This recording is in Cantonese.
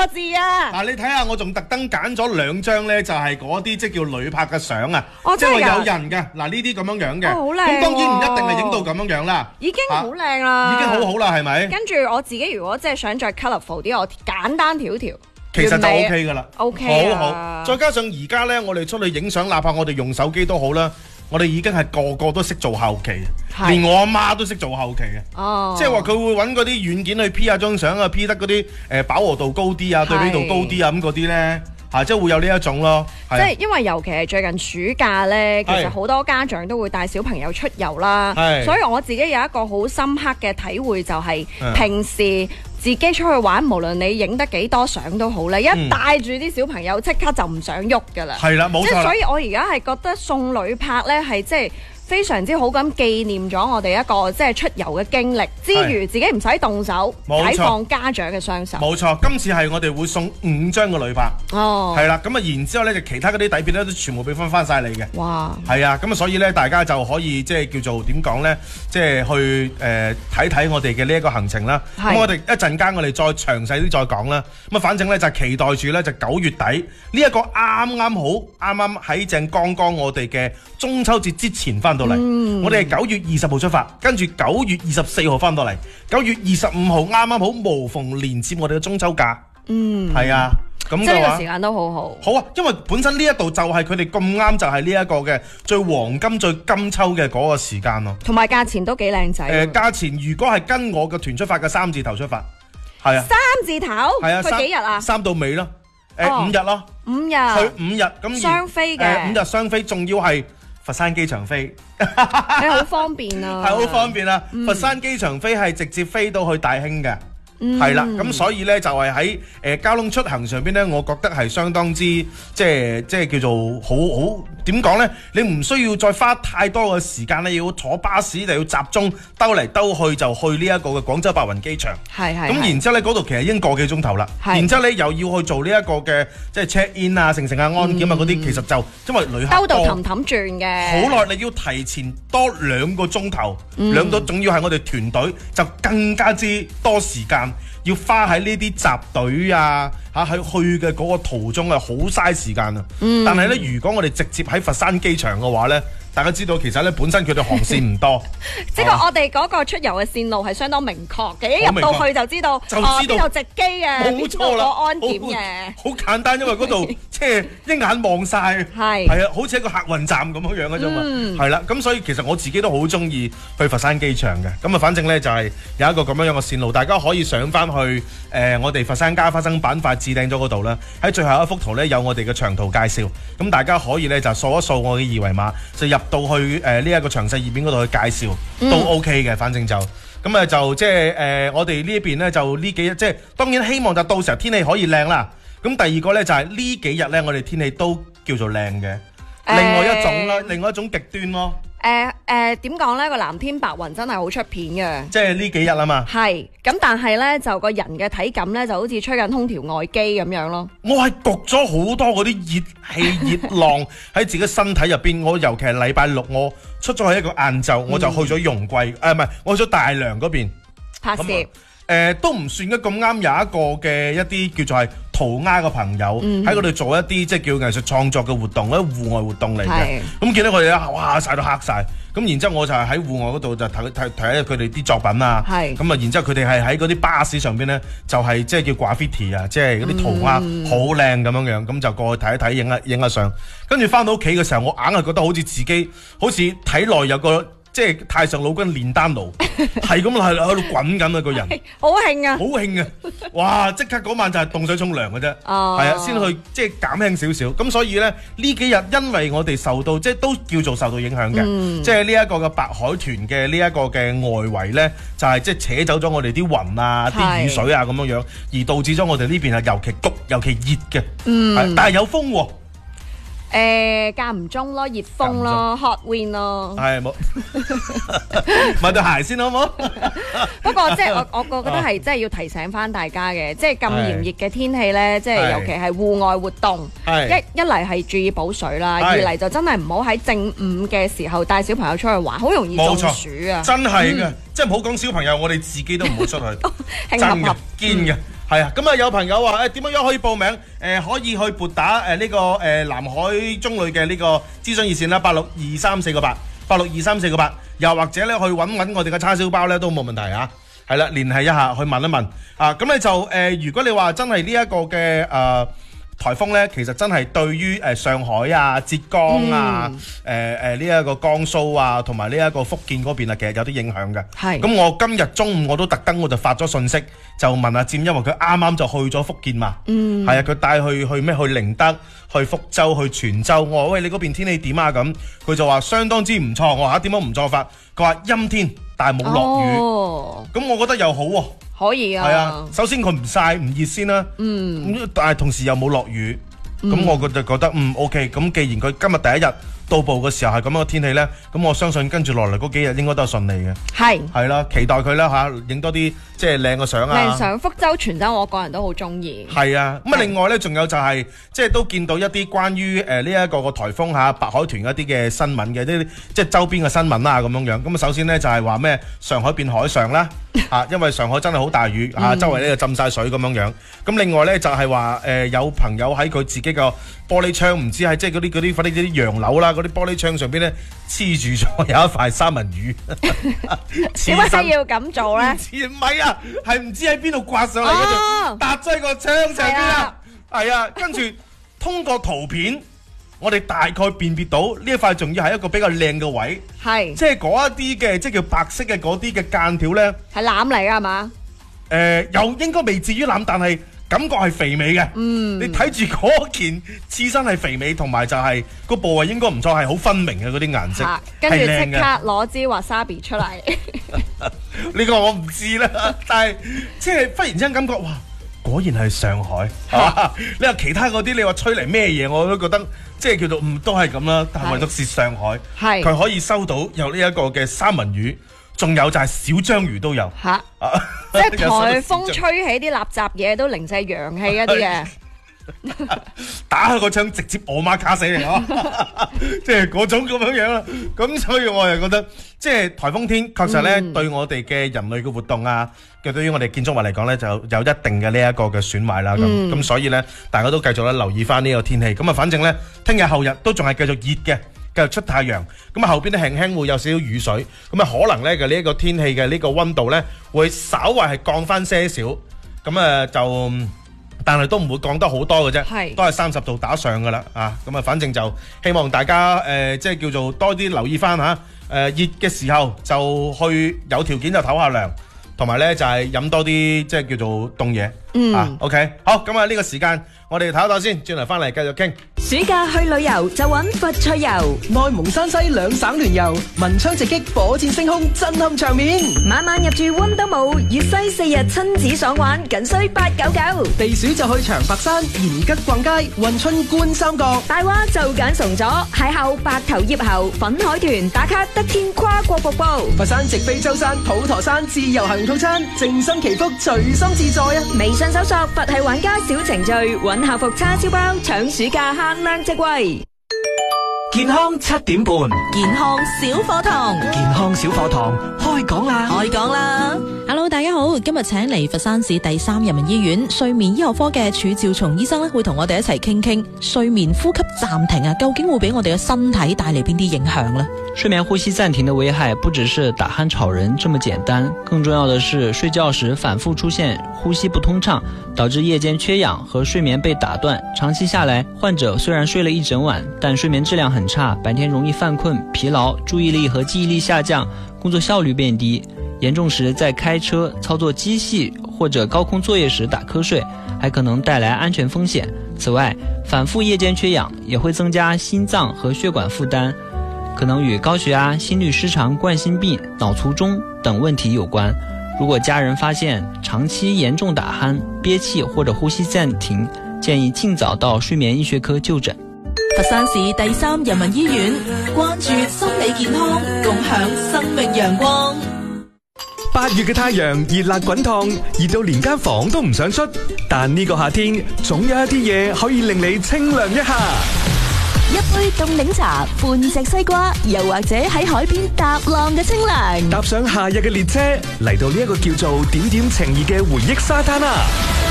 個字啊！ 嗱，你睇下，我仲特登揀咗2張咧，就係嗰啲即係叫旅拍嘅相啊， 哦即係話真係㗎有人嘅。嗱，呢啲咁樣樣嘅， 哦好靚喎咁當然唔一定係影到咁樣樣啦， 已經好靚啦， 已經好好啦，係咪？ 跟住我自己如果即係想再 colourful 啲，我簡單條條， 其實就完美 OK 噶啦 OK 好啊好。再加上而家咧，我哋出去影相，哪怕我哋用手機都好啦，我哋已經係個個都識做後期， 係連我阿媽都識做後期嘅。 哦， 即係話佢會揾嗰啲軟件去 P 下張相啊，P 得嗰啲飽和度高啲啊，對比度高啲啊，咁嗰啲咧即係會有呢一種咯。 即係因為尤其係最近暑假咧，其實好多家長都會帶小朋友出遊啦， 係所以我自己有一個好深刻嘅體會，就係嗯平時自己出去玩，無論你影得幾多相都好咧，一帶住啲小朋友即刻就唔想喐㗎啦。 係啦，冇錯啦即係所以我而家係覺得送旅拍咧係即係非常之好咁紀念咗我哋一個即係出遊嘅經歷，之餘自己唔使動手， 冇錯解放家長嘅雙手。 冇錯，今次係我哋會送5張嘅旅拍， 哦， 係啦，咁啊然之後咧就其他嗰啲底片咧都全部俾翻晒你嘅。 哇！ 係啊，咁啊所以咧大家就可以即係叫做點講咧，即係去睇睇我哋嘅呢一個行程啦。 係咁我哋一陣間我哋再詳細啲再講啦。咁啊反正咧就期待住咧就9月底呢一個啱啱喺正剛剛我哋嘅中秋節之前翻到嚟。我哋係9月20號出發，跟住9月24號翻到嚟，9月25號啱啱好無縫連接我哋嘅中秋假。係啊，咁嘅話即係呢個時間都好好。 好啊，因為本身呢一度就係佢哋咁啱，就係呢一個嘅最黃金、最金秋嘅嗰個時間咯。 同埋價錢都幾靚仔。 價錢如果係跟我嘅團出發嘅3字頭出發，係啊， 3字頭， 係啊， 去幾日啊 3到尾咯， 哦 5日咯， ？5日。 去5日咁雙飛嘅 5日雙飛，仲要係佛山機場飛， 你好方便啊！ 係好方便啊！佛山機場飛係直接飛到去大興嘅。係啦，咁所以咧就係喺交通出行上邊咧，我覺得係相當之即係叫做好點講咧？你唔需要再花太多嘅時間咧，要坐巴士就要集中兜嚟兜去就去呢一個嘅廣州白雲機場。 係咁然之後咧，嗰度其實已經個幾鐘頭啦。 係然之後咧又要去做呢一個嘅即係 check in 啊、成啊、安檢啊嗰啲，其實就因為旅客兜到多氹氹轉嘅。 好耐，你要提前多2個鐘頭，仲要係我哋團隊就更加之多時間，要花喺呢啲集隊啊喺去嘅嗰個途中係好嘥時間啊。但係咧，如果我哋直接喺佛山機場嘅話咧，大家知道其實咧本身佢哋航線唔多， 即係我哋嗰個出遊嘅線路係相當明確嘅，一入到去就知道，邊度直機嘅， 冇錯啦， 安檢嘅， 好簡單，因為嗰度即係一眼望晒，係啊，好似一個客運站咁樣嘅啫嘛，係啦，咁所以其實我自己都好中意去佛山機場嘅，咁啊，反正咧就係有一個咁樣嘅線路，大家可以上翻去我哋佛山加花生板塊置頂咗嗰度啦，喺最後一幅圖咧有我哋嘅長途介紹，咁大家可以咧就掃一掃我嘅二維碼，就入到去呢一個詳細頁面嗰度去介紹，都 OK 嘅，反正就咁啊，就即係我哋呢一邊咧就呢幾日，即係當然希望就到時候天氣可以靚啦。咁第二個咧就係呢幾日咧，我哋天氣都叫做靚嘅，另外一種啦，另外一種極端咯。 點講呢？個藍天白雲真係好出片嘅， 即係呢幾日啊嘛。 係咁，但係呢，就個人嘅體感呢，就好似吹緊空調外機咁樣咯。 我係焗咗好多嗰啲熱氣熱浪喺自己身體入邊。我尤其係禮拜6，我出咗去一個晏晝，我就去咗容桂，唔係，我去咗大良嗰邊拍攝。 都唔算得咁啱，有一個嘅一啲叫做係塗鴉嘅朋友喺嗰度做一啲即係叫藝術創作嘅活動，一啲戶外活動嚟嘅。咁見到佢哋哇曬到黑晒，咁然之後我就係喺戶外嗰度就睇下佢哋啲作品啊。咁啊，然之後佢哋係喺嗰啲巴士上邊咧，就係即係叫 graffiti 啊，即係嗰啲塗鴉好靚咁樣樣，咁就過去睇一睇，影下相。跟住翻到屋企嘅時候，我硬係覺得好似自己好似體內有個即係太上老君煉丹爐，係咁喺度滾緊啊個人， 好興啊， 好興啊！哇！即刻嗰晚就係凍水沖涼嘅啫，係啊，先去即係減輕少少。咁所以咧呢幾日因為我哋受到即係都叫做受到影響嘅，即係呢一個嘅白海豚嘅呢一個嘅外圍咧，就係即係扯走咗我哋啲雲啊、啲雨水啊咁樣樣，而導致咗我哋呢邊係尤其焗、尤其熱嘅，但係有風喎。 間唔中咯，熱風咯 ，hot wind 咯。 係冇買對鞋先好冇？ 不過即係我覺得係真係要提醒翻大家嘅，即係咁炎熱嘅天氣咧，即係尤其係戶外活動，一嚟係注意補水啦，二嚟就真係唔好喺正午嘅時候帶小朋友出去玩，好容易中暑啊！ 真係嘅，即係唔好講小朋友，我哋自己都唔好出去，真嘅堅嘅。 係啊，咁啊有朋友話點樣可以報名？可以去撥打呢個南海中旅嘅呢個諮詢熱線啦，862348，862348，又或者咧去揾我哋嘅叉燒包咧都冇問題啊。係啦，聯繫一下去問一問啊。咁咧就如果你話真係呢一個嘅颱風咧，其實真係對於上海啊、浙江啊、呢一個江蘇啊，同埋呢一個福建嗰邊啊，其實有啲影響嘅。 係。咁我今日中午我都特登我就發咗信息，就問阿佔，因為佢啱啱就去咗福建嘛。係啊，佢帶去咩？去寧德、去福州、去泉州。我話喂，你嗰邊天氣點啊？咁佢就話相當之唔錯。我話點樣唔錯法？佢話陰天，但係冇落雨。咁我覺得又好喎。 可以啊， 係啊，首先佢唔曬唔熱先啦，但係同時又冇落雨，咁我就覺得OK，咁既然佢今日第一日到埗嘅時候係咁樣嘅天氣咧，咁我相信跟住落嚟嗰幾日應該都係順利嘅。係啦，期待佢啦嚇，影多啲即係靚嘅相啊！ 靚相，福州、泉州我個人都好中意。 係啊，咁啊另外咧，仲有就係即係都見到一啲關於呢一個颱風嚇白海豚一啲嘅新聞嘅，啲即係周邊嘅新聞啦咁樣。咁啊首先咧就係話咩上海變海上啦嚇，因為上海真係好大雨嚇，周圍咧就浸晒水咁樣。咁另外咧就係話有朋友喺佢自己個玻璃窗，唔知係即係嗰啲洋樓啦，嗰啲玻璃窗上邊咧黐住咗有一塊三文魚。 點解要咁做咧？ 唔係啊，係唔知喺邊度刮上嚟嗰度，搭咗喺個窗上邊啊。係啊，跟住通過圖片，我哋大概辨別到呢一塊仲要係一個比較靚嘅位，係即係嗰一啲嘅即係叫白色嘅嗰啲嘅間條咧，係欖嚟㗎係嘛？又應該未至於欖，但係感覺係肥美嘅。你睇住嗰件刺身係肥美，同埋就係個部位應該唔錯，係好分明嘅嗰啲顏色， 跟住即刻攞支 wasabi 出嚟。 呢個我唔知啦，但係即係忽然之間感覺哇！果然係上海，你話其他嗰啲，你話吹嚟咩嘢，我都覺得即係叫做都係咁啦。但係唯獨是上海，佢可以收到有呢一個嘅三文魚，仲有就係小章魚都有。 即係颱風吹起啲垃圾嘢都零舍陽氣一啲嘅。 打開個窗直接我媽卡死你即係嗰種咁樣啦。咁所以我又覺得，即係颱風天確實咧對我哋嘅人類嘅活動啊，對於我哋建築物嚟講咧，就有一定嘅呢一個嘅損壞啦。咁所以咧，大家都繼續咧留意翻呢個天氣。咁啊，反正咧，聽日後日都仲係繼續熱嘅，繼續出太陽。咁啊，後邊咧輕輕會有少少雨水。咁啊，可能咧嘅呢一個天氣嘅呢個溫度咧，會稍為係降翻些少。咁啊就。但係都唔會降得好多嘅啫，都係30度打上噶啦啊！咁啊，反正就希望大家即係叫做多啲留意翻嚇熱嘅時候就去有條件就唞下涼，同埋咧就係飲多啲即係叫做凍嘢。OK， 好，咁啊呢個時間我哋唞一唞先，轉嚟翻嚟繼續傾。 暑假去旅遊就揾佛趣遊， 內蒙山西兩省聯遊，文昌直擊，火箭升空，震撼場面。 晚晚入住溫都姆，粵西4日親子爽玩，僅需899。 避暑就去長白山、延吉逛街，運春觀三角。 大話就揀崇左，邂逅白頭葉猴，粉海豚打卡得天跨國瀑布。 佛山直飛舟山、普陀山自由行套餐，靜心祈福，隨心自在啊！ 微信搜索佛系玩家小程序，揾客服叉燒包，搶暑假限量職位。 健康7點半， 健康小課堂， 健康小課堂開講啦！ 開講啦 ！Hello， 大家好，今日請嚟佛山市第3人民醫院睡眠醫學科嘅褚兆松醫生咧，會同我哋一齊傾傾睡眠呼吸暫停啊，究竟會俾我哋嘅身體帶嚟邊啲影響呢？ 睡眠呼吸暫停的危害不只是打鼾吵人這麼簡單，更重要的是睡覺時反覆出現呼吸不通暢，導致夜間缺氧和睡眠被打斷。長期下來，患者雖然睡了一整晚，但睡眠質量很差，白天容易犯困、疲勞，注意力和記憶力下降，工作效率變低。嚴重時在開車、操作機器或者高空作業時打瞌睡，還可能帶來安全風險。此外，反覆夜間缺氧也會增加心臟和血管負擔，可能與高血壓、心律失常、冠心病、腦卒中等問題有關。如果家人發現長期嚴重打鼾、憋氣或者呼吸暫停，建議盡早到睡眠醫學科就診。 佛山市第3人民醫院，關注心理健康，共享生命陽光。 8月嘅太陽熱辣滾燙，熱到連間房都唔想出。但呢個夏天，總有一啲嘢可以令你清涼一下。 一杯凍檸茶，半隻西瓜，又或者喺海邊搭浪嘅清涼。 搭上夏日嘅列車，嚟到呢一個叫做點點情誼嘅回憶沙灘啊！